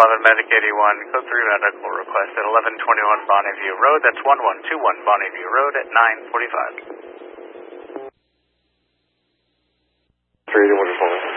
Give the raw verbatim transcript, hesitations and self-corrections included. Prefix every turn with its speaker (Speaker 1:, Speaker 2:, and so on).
Speaker 1: eleven Medic eighty-one, code three medical request at eleven twenty-one Bonneview Road. That's one one two one Bonneview Road at nine forty-five.
Speaker 2: three eighty-one,